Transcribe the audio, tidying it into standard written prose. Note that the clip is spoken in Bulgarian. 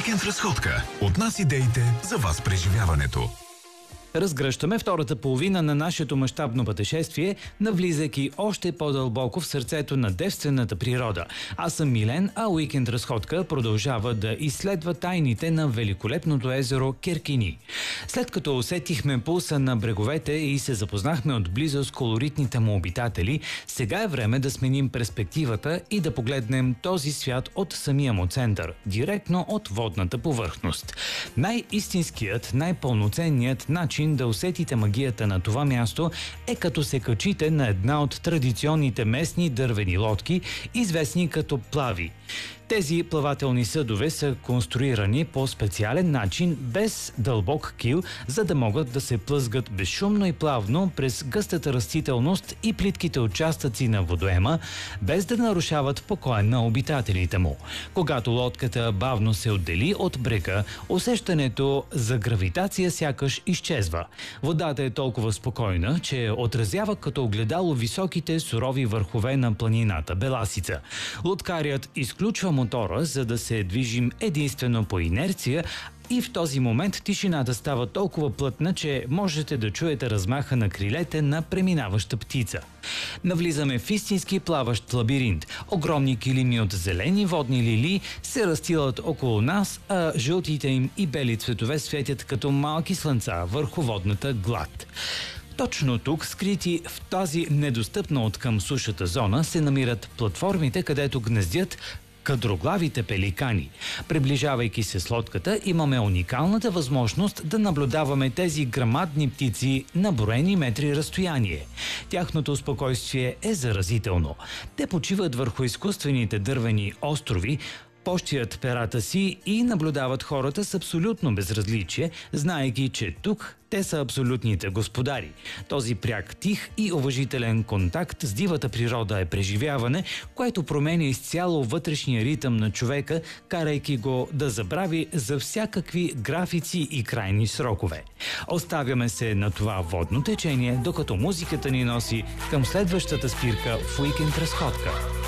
Уикенд разходка. От нас идеите за вас преживяването. Разгръщаме втората половина на нашето мащабно пътешествие, навлизайки още по-дълбоко в сърцето на девствената природа. Аз съм Милен, а Уикенд разходка продължава да изследва тайните на великолепното езеро Керкини. След като усетихме пулса на бреговете и се запознахме отблизо с колоритните му обитатели, сега е време да сменим перспективата и да погледнем този свят от самия му център, директно от водната повърхност. Най-истинският, най-пълноценният начин да усетите магията на това място е като се качите на една от традиционните местни дървени лодки, известни като плави. Тези плавателни съдове са конструирани по специален начин, без дълбок кил, за да могат да се плъзгат безшумно и плавно през гъстата растителност и плитките участъци на водоема, без да нарушават покоя на обитателите му. Когато лодката бавно се отдели от брега, усещането за гравитация сякаш изчезва. Водата е толкова спокойна, че отразява като огледало високите сурови върхове на планината Беласица. Лодкарят изключва мотора, за да се движим единствено по инерция, и в този момент тишината става толкова плътна, че можете да чуете размаха на крилете на преминаваща птица. Навлизаме в истински плаващ лабиринт. Огромни килими от зелени водни лилии се разстилат около нас, а жълтите им и бели цветове светят като малки слънца върху водната гладь. Точно тук, скрити в тази недостъпна от към сушата зона, се намират платформите, където гнездят кадроглавите пеликани. Приближавайки се с лодката, имаме уникалната възможност да наблюдаваме тези грамадни птици на броени метри разстояние. Тяхното спокойствие е заразително. Те почиват върху изкуствените дървени острови, пощият перата си и наблюдават хората с абсолютно безразличие, знаейки, че тук те са абсолютните господари. Този пряк, тих и уважителен контакт с дивата природа е преживяване, което променя изцяло вътрешния ритъм на човека, карайки го да забрави за всякакви графици и крайни срокове. Оставяме се на това водно течение, докато музиката ни носи към следващата спирка в Уикенд разходка.